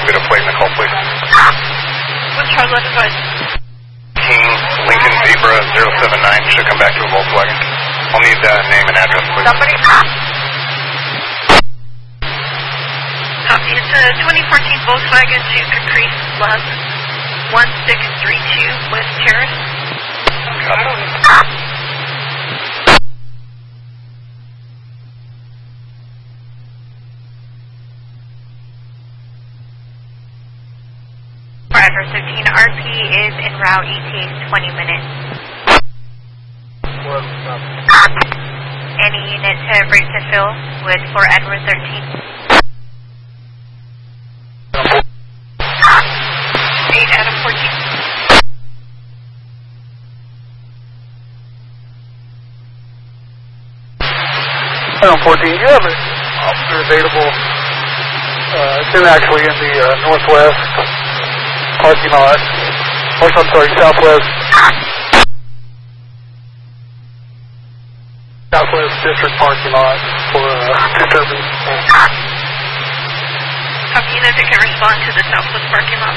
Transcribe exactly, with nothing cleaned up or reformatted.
We'll get a plate and a call, please. What's your left advice? King Lincoln Zebra zero seven nine should come back to a Volkswagen. I'll need uh, name and address, please. Somebody? Copy. It's a twenty fourteen Volkswagen Jeep Caprice Plus one six three two West Terrace. Copy. Address fifteen R P is en route E T A twenty minutes. Any unit to break to fill with Fort Edward thirteen. eight Adam fourteen. Adam fourteen, you have an officer available. Uh, it's in actually in the uh, northwest parking lot. Or I'm sorry, southwest. Southwest District parking lot for uh, disturbance. Copy, unit that can respond to the southwest parking lot.